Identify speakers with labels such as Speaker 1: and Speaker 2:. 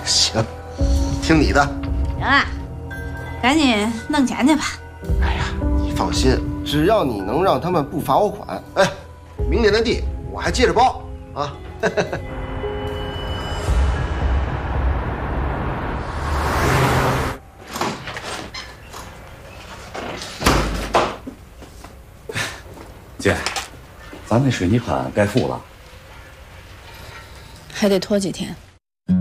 Speaker 1: 行，听你的。
Speaker 2: 行啊，赶紧弄钱去吧。
Speaker 1: 哎呀，你放心，只要你能让他们不罚我款，哎，明年的地我还接着包啊。
Speaker 3: 姐，咱那水泥款该付了，
Speaker 4: 还得拖几天。